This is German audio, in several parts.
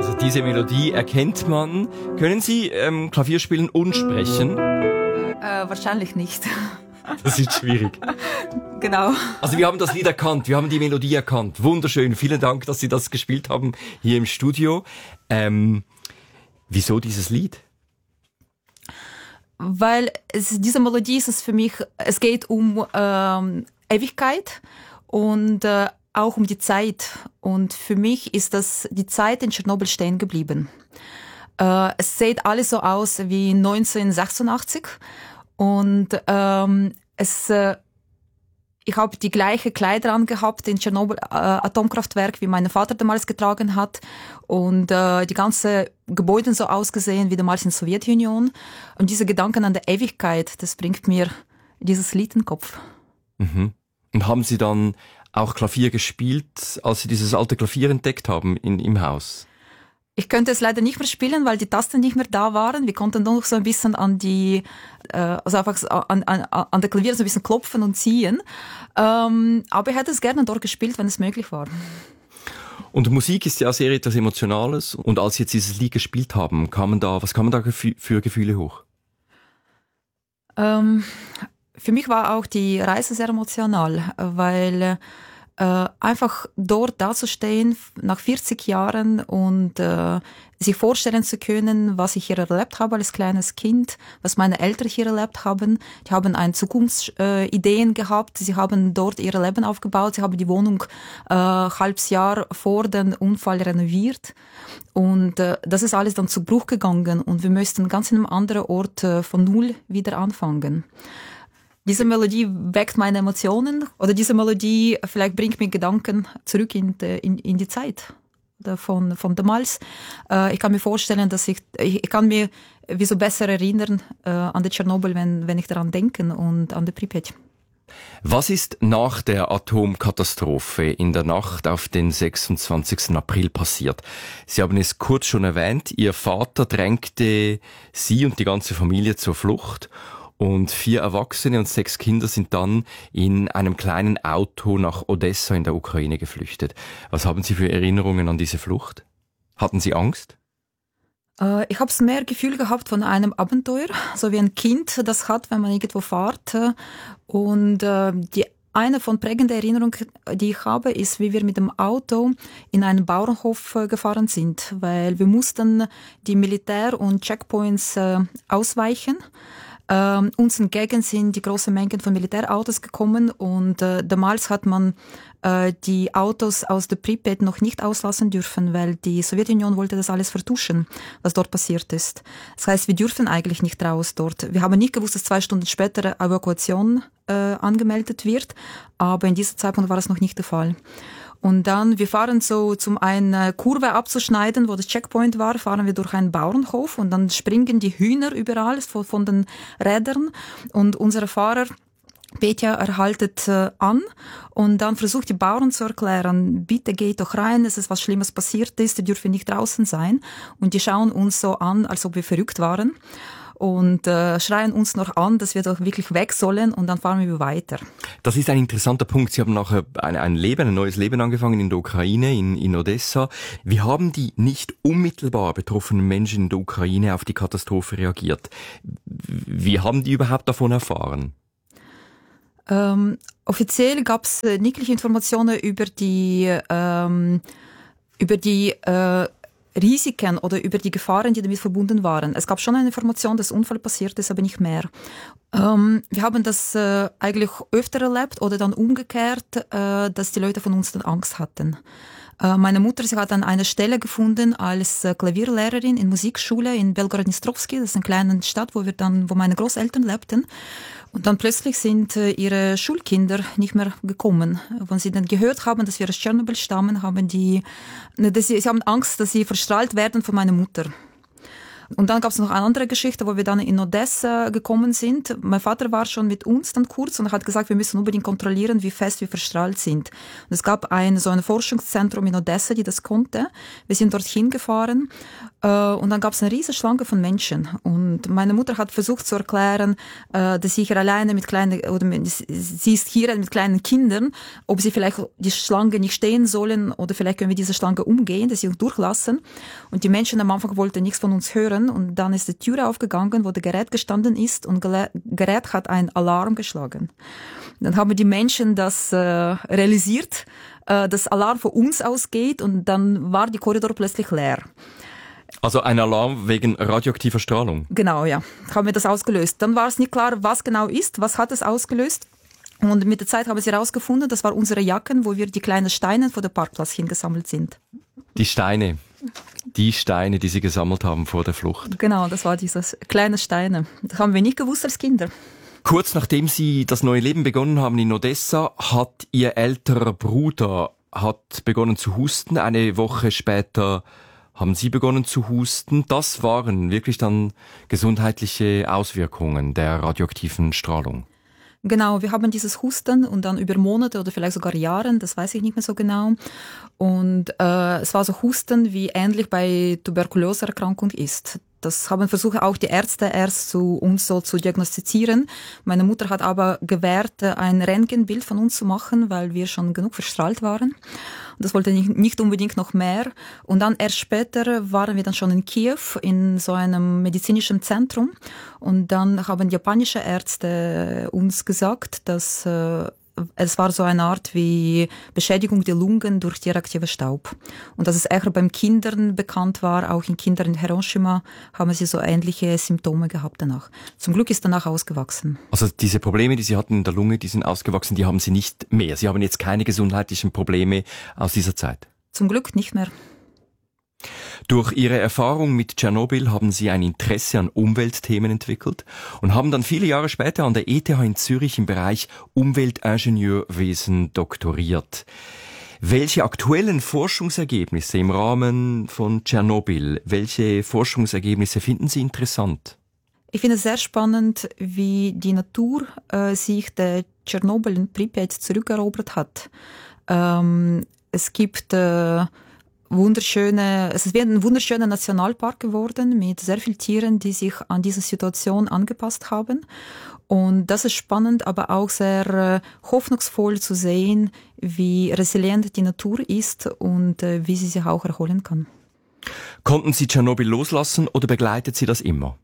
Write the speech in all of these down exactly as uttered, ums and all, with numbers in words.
Also diese Melodie erkennt man. Können Sie ähm, Klavier spielen und sprechen? Äh, wahrscheinlich nicht. Das ist schwierig. Genau. Also wir haben das Lied erkannt, wir haben die Melodie erkannt. Wunderschön, vielen Dank, dass Sie das gespielt haben hier im Studio. Ähm, wieso dieses Lied? Weil es, diese Melodie ist es für mich, es geht um ähm, Ewigkeit und äh, auch um die Zeit. Und für mich ist das die Zeit in Tschernobyl stehen geblieben. Äh, es sieht alles so aus wie neunzehnhundertsechsundachtzig und ähm, es, äh, ich habe die gleiche Kleider angehabt in Tschernobyl äh, Atomkraftwerk, wie mein Vater damals getragen hat und äh, die ganze Gebäude so ausgesehen wie damals in der Sowjetunion. Und diese Gedanken an der Ewigkeit, das bringt mir dieses Lied in den Kopf. Mhm. Und haben Sie dann auch Klavier gespielt, als Sie dieses alte Klavier entdeckt haben in, im Haus? Ich könnte es leider nicht mehr spielen, weil die Tasten nicht mehr da waren. Wir konnten nur noch so ein bisschen an die, äh, also einfach an, an, an der Klavier so ein bisschen klopfen und ziehen. Ähm, aber ich hätte es gerne dort gespielt, wenn es möglich war. Und Musik ist ja sehr etwas Emotionales. Und als Sie jetzt dieses Lied gespielt haben, kamen da, was kamen da für Gefühle hoch? Ähm, für mich war auch die Reise sehr emotional, weil äh, einfach dort dazustehen nach vierzig Jahren und äh, sich vorstellen zu können, was ich hier erlebt habe als kleines Kind, was meine Eltern hier erlebt haben. Die haben eine Zukunftsideen äh, gehabt, sie haben dort ihr Leben aufgebaut, sie haben die Wohnung äh, halbes Jahr vor dem Unfall renoviert und äh, das ist alles dann zu Bruch gegangen und wir müssten ganz in einem anderen Ort äh, von Null wieder anfangen. Diese Melodie weckt meine Emotionen oder diese Melodie vielleicht bringt mir Gedanken zurück in die, in, in die Zeit von, von damals. Äh, ich kann mir vorstellen, dass ich, ich, ich kann mir wieso besser erinnern äh, an die Tschernobyl, wenn, wenn ich daran denke und an die Pripyat. Was ist nach der Atomkatastrophe in der Nacht auf den sechsundzwanzigsten April passiert? Sie haben es kurz schon erwähnt, Ihr Vater drängte Sie und die ganze Familie zur Flucht. Und vier Erwachsene und sechs Kinder sind dann in einem kleinen Auto nach Odessa in der Ukraine geflüchtet. Was haben Sie für Erinnerungen an diese Flucht? Hatten Sie Angst? Äh, ich habe mehr Gefühl gehabt von einem Abenteuer, so wie ein Kind das hat, wenn man irgendwo fährt. Und äh, die eine von prägenden Erinnerungen, die ich habe, ist, wie wir mit dem Auto in einen Bauernhof äh, gefahren sind, weil wir mussten die Militär- und Checkpoints äh, ausweichen. Ähm, uns entgegen sind die großen Mengen von Militärautos gekommen und äh, damals hat man äh, die Autos aus der Pripyat noch nicht auslassen dürfen, weil die Sowjetunion wollte das alles vertuschen, was dort passiert ist. Das heißt, wir dürfen eigentlich nicht raus dort. Wir haben nicht gewusst, dass zwei Stunden später Evakuation äh, angemeldet wird, aber in diesem Zeitpunkt war das noch nicht der Fall. Und dann, wir fahren so, zum eine Kurve abzuschneiden, wo das Checkpoint war, fahren wir durch einen Bauernhof und dann springen die Hühner überall von, von den Rädern und unser Fahrer Petja, er haltet äh, an und dann versucht die Bauern zu erklären, bitte geht doch rein, es ist was Schlimmes passiert ist, ihr dürft nicht draußen sein. Und die schauen uns so an, als ob wir verrückt waren. Und äh, schreien uns noch an, dass wir doch wirklich weg sollen und dann fahren wir weiter. Das ist ein interessanter Punkt. Sie haben nachher ein, ein Leben, ein neues Leben angefangen in der Ukraine, in, in Odessa. Wie haben die nicht unmittelbar betroffenen Menschen in der Ukraine auf die Katastrophe reagiert? Wie haben die überhaupt davon erfahren? Ähm, offiziell gab es äh, nichtliche Informationen über die, ähm, über die äh, Risiken oder über die Gefahren, die damit verbunden waren. Es gab schon eine Information, dass Unfall passiert ist, aber nicht mehr. Ähm, wir haben das äh, eigentlich öfter erlebt oder dann umgekehrt, äh, dass die Leute von uns dann Angst hatten. Äh, meine Mutter, sie hat dann eine Stelle gefunden als äh, Klavierlehrerin in Musikschule in Belgorod-Dnistrovsky, das ist eine kleine Stadt, wo wir dann, wo meine Großeltern lebten. Und dann plötzlich sind äh, ihre Schulkinder nicht mehr gekommen. Wenn sie dann gehört haben, dass wir aus Tschernobyl stammen, haben die, dass sie, sie haben Angst, dass sie verstrahlt werden von meiner Mutter. Und dann gab es noch eine andere Geschichte, wo wir dann in Odessa gekommen sind. Mein Vater war schon mit uns dann kurz und hat gesagt, wir müssen unbedingt kontrollieren, wie fest wir verstrahlt sind. Und es gab ein so ein Forschungszentrum in Odessa, die das konnte. Wir sind dorthin gefahren äh, und dann gab es eine riesige Schlange von Menschen. Und meine Mutter hat versucht zu erklären, äh, dass sie hier alleine mit kleinen, oder mit, sie ist hier mit kleinen Kindern, ob sie vielleicht die Schlange nicht stehen sollen oder vielleicht können wir diese Schlange umgehen, dass sie uns durchlassen. Und die Menschen am Anfang wollten nichts von uns hören und dann ist die Tür aufgegangen, wo der Gerät gestanden ist und das Gerät hat einen Alarm geschlagen. Dann haben die Menschen das äh, realisiert, äh, dass Alarm von uns ausgeht und dann war die Korridor plötzlich leer. Also ein Alarm wegen radioaktiver Strahlung? Genau, ja. Haben wir das ausgelöst. Dann war es nicht klar, was genau ist, was hat es ausgelöst. Und mit der Zeit haben sie herausgefunden, das waren unsere Jacken, wo wir die kleinen Steine vor dem Parkplatz hingesammelt sind. Die Steine. Die Steine, die sie gesammelt haben vor der Flucht. Genau, das war dieses kleine Steine. Das haben wir nicht gewusst als Kinder. Kurz nachdem Sie das neue Leben begonnen haben in Odessa, hat Ihr älterer Bruder hat begonnen zu husten. Eine Woche später haben Sie begonnen zu husten. Das waren wirklich dann gesundheitliche Auswirkungen der radioaktiven Strahlung. Genau, wir haben dieses Husten und dann über Monate oder vielleicht sogar Jahren, das weiß ich nicht mehr so genau. Und äh, es war so Husten, wie ähnlich bei Tuberkuloseerkrankung ist. Das haben versucht auch die Ärzte erst zu uns so zu diagnostizieren. Meine Mutter hat aber gewährt, ein Röntgenbild von uns zu machen, weil wir schon genug verstrahlt waren. Und das wollte nicht, nicht unbedingt noch mehr. Und dann erst später waren wir dann schon in Kiew in so einem medizinischen Zentrum. Und dann haben japanische Ärzte uns gesagt, dass äh, es war so eine Art wie Beschädigung der Lungen durch die radioaktive Staub. Und dass es eher beim Kindern bekannt war, auch in Kindern in Hiroshima, haben sie so ähnliche Symptome gehabt danach. Zum Glück ist danach ausgewachsen. Also diese Probleme, die Sie hatten in der Lunge, die sind ausgewachsen, die haben Sie nicht mehr. Sie haben jetzt keine gesundheitlichen Probleme aus dieser Zeit. Zum Glück nicht mehr. Durch Ihre Erfahrung mit Tschernobyl haben Sie ein Interesse an Umweltthemen entwickelt und haben dann viele Jahre später an der E T H in Zürich im Bereich Umweltingenieurwesen doktoriert. Welche aktuellen Forschungsergebnisse im Rahmen von Tschernobyl, welche Forschungsergebnisse finden Sie interessant? Ich finde es sehr spannend, wie die Natur äh, sich der Tschernobyl in Pripyat zurückerobert hat. Ähm, es gibt äh, wunderschöne, es ist wie ein wunderschöner Nationalpark geworden mit sehr vielen Tieren, die sich an diese Situation angepasst haben. Und das ist spannend, aber auch sehr äh, hoffnungsvoll zu sehen, wie resilient die Natur ist und äh, wie sie sich auch erholen kann. Konnten Sie Tschernobyl loslassen oder begleitet Sie das immer?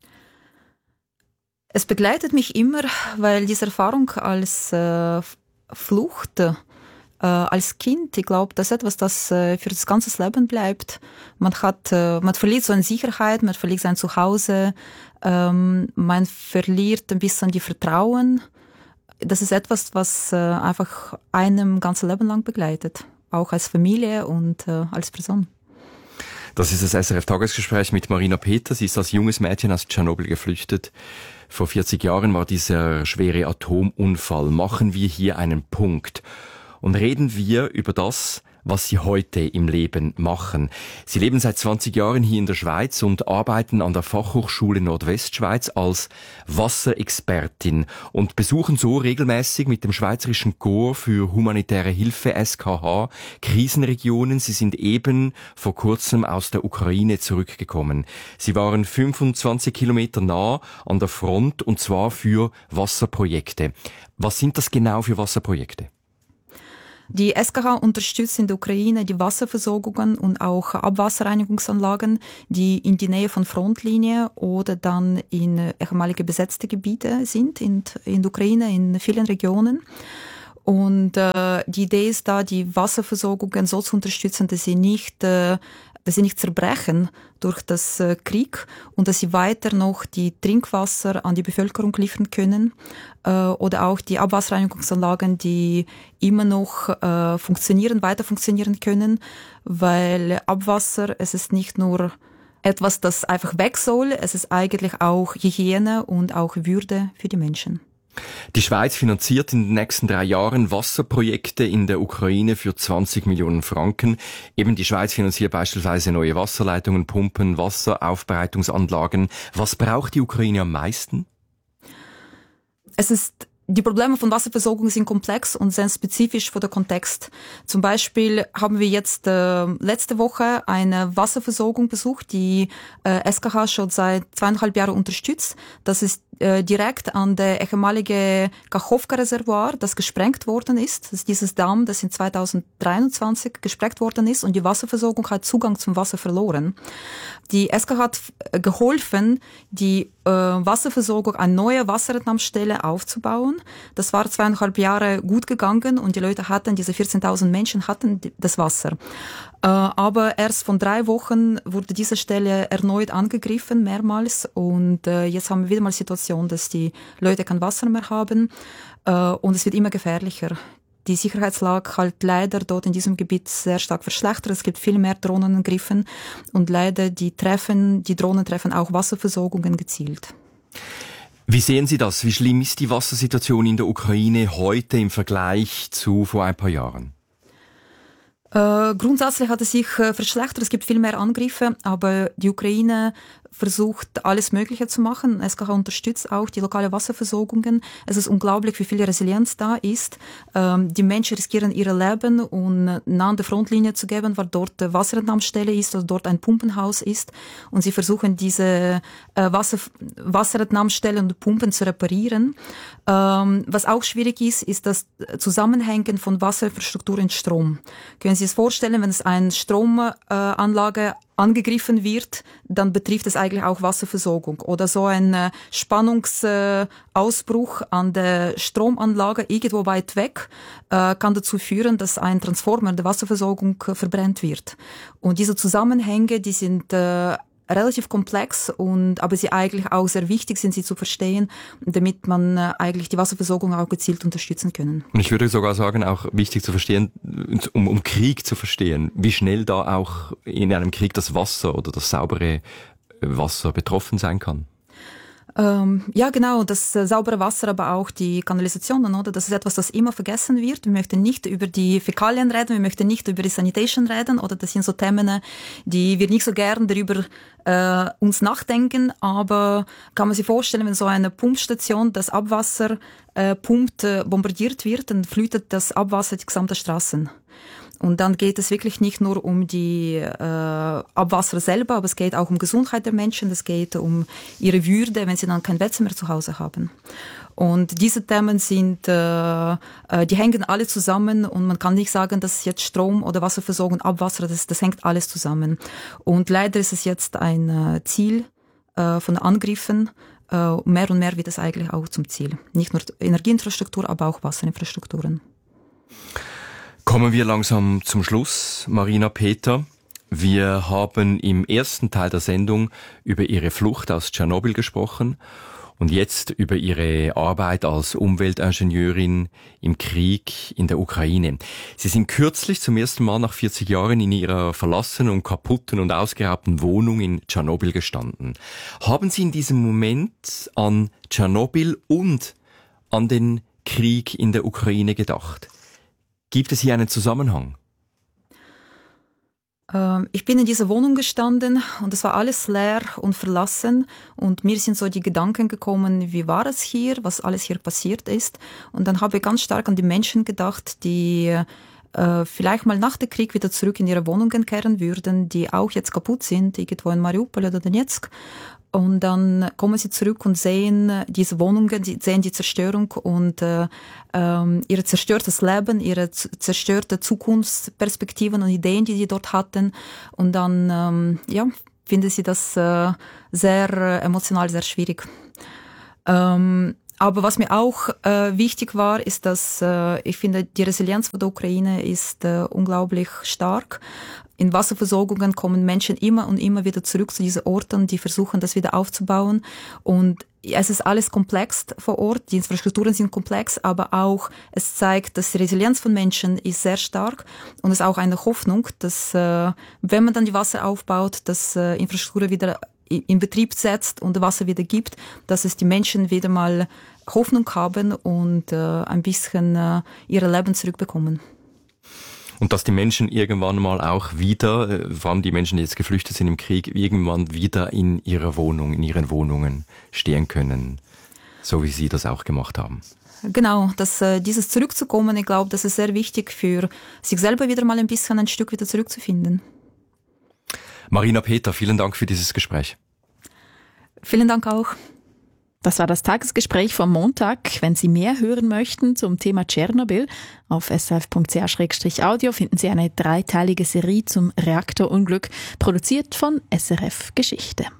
Es begleitet mich immer, weil diese Erfahrung als äh, Flucht Äh, als Kind, ich glaube, das ist etwas, das äh, für das ganze Leben bleibt. Man hat, äh, man verliert so eine Sicherheit, man verliert sein Zuhause, ähm, man verliert ein bisschen die Vertrauen. Das ist etwas, was äh, einfach einem ganze Leben lang begleitet, auch als Familie und äh, als Person. Das ist das S R F-Tagesgespräch mit Marina Peter. Sie ist als junges Mädchen aus Tschernobyl geflüchtet. Vor vierzig Jahren war dieser schwere Atomunfall. Machen wir hier einen Punkt. Und reden wir über das, was Sie heute im Leben machen. Sie leben seit zwanzig Jahren hier in der Schweiz und arbeiten an der Fachhochschule Nordwestschweiz als Wasserexpertin und besuchen so regelmäßig mit dem Schweizerischen Korps für humanitäre Hilfe S K H Krisenregionen. Sie sind eben vor kurzem aus der Ukraine zurückgekommen. Sie waren fünfundzwanzig Kilometer nah an der Front und zwar für Wasserprojekte. Was sind das genau für Wasserprojekte? Die S K H unterstützt in der Ukraine die Wasserversorgungen und auch Abwasserreinigungsanlagen, die in die Nähe von Frontlinie oder dann in ehemalige besetzte Gebiete sind, in, in der Ukraine, in vielen Regionen. Und äh, die Idee ist da, die Wasserversorgungen so zu unterstützen, dass sie nicht äh, dass sie nicht zerbrechen durch das äh, Krieg und dass sie weiter noch die Trinkwasser an die Bevölkerung liefern können äh, oder auch die Abwasserreinigungsanlagen, die immer noch äh, funktionieren, weiter funktionieren können, weil Abwasser, es ist nicht nur etwas, das einfach weg soll, es ist eigentlich auch Hygiene und auch Würde für die Menschen. Die Schweiz finanziert in den nächsten drei Jahren Wasserprojekte in der Ukraine für zwanzig Millionen Franken. Eben die Schweiz finanziert beispielsweise neue Wasserleitungen, Pumpen, Wasseraufbereitungsanlagen. Was braucht die Ukraine am meisten? Es ist Die Probleme von Wasserversorgung sind komplex und sehr spezifisch für den Kontext. Zum Beispiel haben wir jetzt äh, letzte Woche eine Wasserversorgung besucht, die äh, S K H schon seit zweieinhalb Jahren unterstützt. Das ist äh, direkt an der ehemalige Kachowka-Reservoir, das gesprengt worden ist. Das ist dieses Damm, das in zweitausenddreiundzwanzig gesprengt worden ist und die Wasserversorgung hat Zugang zum Wasser verloren. Die S K H hat geholfen, die äh, Wasserversorgung, eine neue Wasserentnahmestelle aufzubauen. Das war zweieinhalb Jahre gut gegangen und die Leute hatten, diese vierzehntausend Menschen hatten das Wasser. Äh, aber erst von drei Wochen wurde diese Stelle erneut angegriffen, mehrmals. Und äh, jetzt haben wir wieder mal die Situation, dass die Leute kein Wasser mehr haben. Äh, und es wird immer gefährlicher. Die Sicherheitslage halt leider dort in diesem Gebiet sehr stark verschlechtert. Es gibt viel mehr Drohnenangriffe und leider die treffen, die Drohnen treffen auch Wasserversorgungen gezielt. Wie sehen Sie das? Wie schlimm ist die Wassersituation in der Ukraine heute im Vergleich zu vor ein paar Jahren? Äh, grundsätzlich hat es sich äh, verschlechtert. Es gibt viel mehr Angriffe, aber die Ukraine versucht, alles Mögliche zu machen. S K H unterstützt auch die lokale Wasserversorgungen. Es ist unglaublich, wie viel Resilienz da ist. Ähm, die Menschen riskieren ihre Leben, um nah an der Frontlinie zu geben, weil dort eine Wasserentnahmestelle ist oder dort ein Pumpenhaus ist. Und sie versuchen, diese äh, Wasser, Wasserentnahmestellen und Pumpen zu reparieren. Ähm, was auch schwierig ist, ist das Zusammenhängen von Wasserinfrastruktur und Strom. Können Sie sich vorstellen, wenn es eine Stromanlage äh, angegriffen wird, dann betrifft es eigentlich auch Wasserversorgung. Oder so ein äh, Spannungsausbruch äh, an der Stromanlage irgendwo weit weg äh, kann dazu führen, dass ein Transformer der Wasserversorgung äh, verbrennt wird. Und diese Zusammenhänge, die sind äh, relativ komplex und aber sie eigentlich auch sehr wichtig sind, sie zu verstehen, damit man äh, eigentlich die Wasserversorgung auch gezielt unterstützen können. Und ich würde sogar sagen, auch wichtig zu verstehen, um, um Krieg zu verstehen, wie schnell da auch in einem Krieg das Wasser oder das saubere Wasser betroffen sein kann. Ähm, ja, genau, das äh, saubere Wasser, aber auch die Kanalisationen, oder? Das ist etwas, das immer vergessen wird. Wir möchten nicht über die Fäkalien reden, wir möchten nicht über die Sanitation reden, oder das sind so Themen, die wir nicht so gern darüber äh, uns nachdenken, aber kann man sich vorstellen, wenn so eine Pumpstation das Abwasser äh, pumpt, äh, bombardiert wird, dann flütet das Abwasser die gesamte Straßen. Und dann geht es wirklich nicht nur um die äh, Abwasser selber, aber es geht auch um Gesundheit der Menschen, es geht um ihre Würde, wenn sie dann kein Bett mehr zu Hause haben. Und diese Themen sind, äh, die hängen alle zusammen und man kann nicht sagen, dass jetzt Strom oder Wasserversorgung, Abwasser, das, das hängt alles zusammen. Und leider ist es jetzt ein äh, Ziel äh, von Angriffen. Äh, mehr und mehr wird es eigentlich auch zum Ziel. Nicht nur Energieinfrastruktur, aber auch Wasserinfrastrukturen. Kommen wir langsam zum Schluss. Marina Peter, wir haben im ersten Teil der Sendung über Ihre Flucht aus Tschernobyl gesprochen und jetzt über Ihre Arbeit als Umweltingenieurin im Krieg in der Ukraine. Sie sind kürzlich zum ersten Mal nach vierzig Jahren in Ihrer verlassenen und kaputten und ausgeraubten Wohnung in Tschernobyl gestanden. Haben Sie in diesem Moment an Tschernobyl und an den Krieg in der Ukraine gedacht? Gibt es hier einen Zusammenhang? Ähm, ich bin in dieser Wohnung gestanden und es war alles leer und verlassen und mir sind so die Gedanken gekommen, wie war es hier, was alles hier passiert ist. Und dann habe ich ganz stark an die Menschen gedacht, die äh, vielleicht mal nach dem Krieg wieder zurück in ihre Wohnungen kehren würden, die auch jetzt kaputt sind, irgendwo in Mariupol oder Donetsk. Und dann kommen sie zurück und sehen diese Wohnungen, sie sehen die Zerstörung und äh, ähm, ihr zerstörtes Leben, ihre z- zerstörte Zukunftsperspektiven und Ideen, die sie dort hatten. Und dann ähm, ja, finden sie das äh, sehr äh, emotional, sehr schwierig. Ähm, aber was mir auch äh, wichtig war, ist, dass äh, ich finde, die Resilienz der Ukraine ist äh, unglaublich stark. In Wasserversorgungen kommen Menschen immer und immer wieder zurück zu diesen Orten, die versuchen, das wieder aufzubauen. Und es ist alles komplex vor Ort, die Infrastrukturen sind komplex, aber auch es zeigt, dass die Resilienz von Menschen ist sehr stark und es ist auch eine Hoffnung, dass äh, wenn man dann die Wasser aufbaut, dass äh, Infrastrukturen wieder in Betrieb setzt und Wasser wieder gibt, dass es die Menschen wieder mal Hoffnung haben und äh, ein bisschen äh, ihre Leben zurückbekommen. Und dass die Menschen irgendwann mal auch wieder, vor allem die Menschen, die jetzt geflüchtet sind im Krieg, irgendwann wieder in ihrer Wohnung, in ihren Wohnungen stehen können, so wie Sie das auch gemacht haben. Genau, dass äh, dieses zurückzukommen, ich glaube, das ist sehr wichtig für sich selber wieder mal ein bisschen ein Stück wieder zurückzufinden. Marina Peter, vielen Dank für dieses Gespräch. Vielen Dank auch. Das war das Tagesgespräch vom Montag. Wenn Sie mehr hören möchten zum Thema Tschernobyl, auf s r f punkt c h slash audio finden Sie eine dreiteilige Serie zum Reaktorunglück, produziert von S R F Geschichte.